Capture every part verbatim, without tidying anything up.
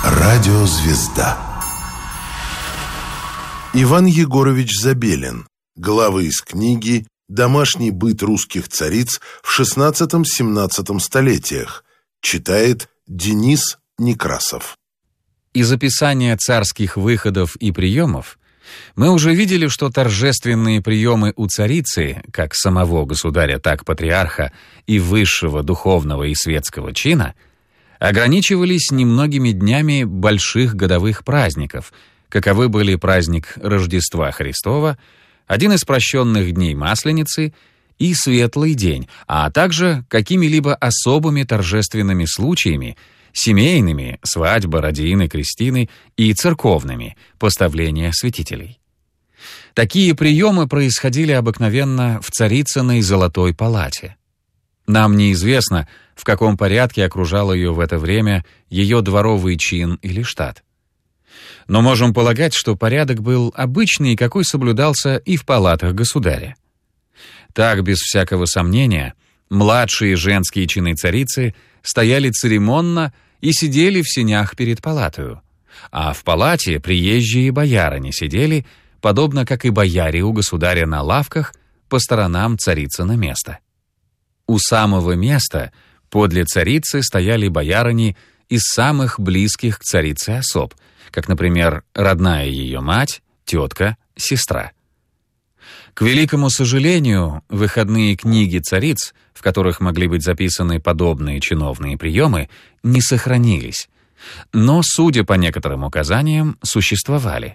Радиозвезда. Иван Егорович Забелин. Главы из книги «Домашний быт русских цариц в шестнадцатом-семнадцатом столетиях». Читает Денис Некрасов. Из описания царских выходов и приемов мы уже видели, что торжественные приемы у царицы, как самого государя, так патриарха и высшего духовного и светского чина, ограничивались немногими днями больших годовых праздников, каковы были праздник Рождества Христова, один из прощенных дней Масленицы и Светлый день, а также какими-либо особыми торжественными случаями, семейными, свадьба, родины, крестины и церковными, поставления святителей. Такие приемы происходили обыкновенно в Царицыной Золотой палате. Нам неизвестно, в каком порядке окружал ее в это время ее дворовый чин или штат. Но можем полагать, что порядок был обычный, какой соблюдался и в палатах государя. Так, без всякого сомнения, младшие женские чины царицы стояли церемонно и сидели в сенях перед палатою, а в палате приезжие боярыни сидели, подобно как и бояре у государя на лавках, по сторонам царицына места. У самого места подле царицы стояли боярыни из самых близких к царице особ, как, например, родная ее мать, тетка, сестра. К великому сожалению, выходные книги цариц, в которых могли быть записаны подобные чиновные приемы, не сохранились, но, судя по некоторым указаниям, существовали.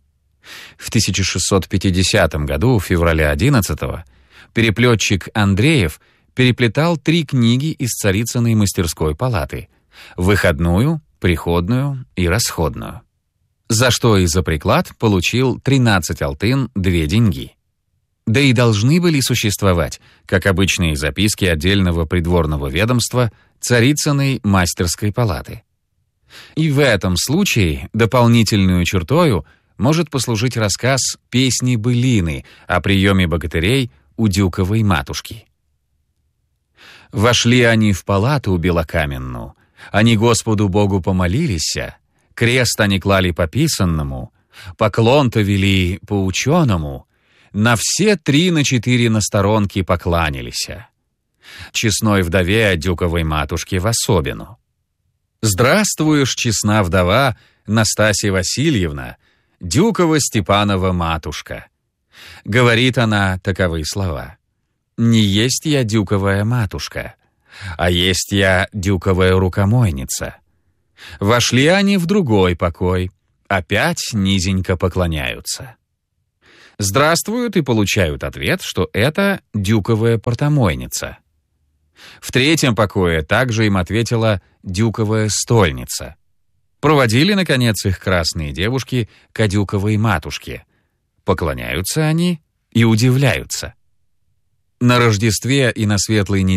В тысяча шестьсот пятидесятом году, февраля одиннадцатого, переплетчик Андреев переплетал три книги из Царицыной мастерской палаты — выходную, приходную и расходную, за что и за приклад получил тринадцать алтын две деньги. Да и должны были существовать, как обычные записки отдельного придворного ведомства, Царицыной мастерской палаты. И в этом случае дополнительную чертою может послужить рассказ «Песни-былины» о приеме богатырей у Дюковой матушки. «Вошли они в палату белокаменную, они Господу Богу помолилися, крест они клали по писанному, поклон-то вели по ученому, на все три на четыре на сторонки покланялися. Честной вдове Дюковой матушке в особину. Здравствуешь, честна вдова Настасья Васильевна, Дюкова Степанова матушка. Говорит она таковые слова. Не есть я Дюковая матушка, а есть я Дюковая рукомойница. Вошли они в другой покой, опять низенько поклоняются. Здравствуют и получают ответ, что это Дюковая портомойница. В третьем покое также им ответила Дюковая стольница. Проводили, наконец, их красные девушки к Дюковой матушке. Поклоняются они и удивляются. На Рождестве и на Светлой неделе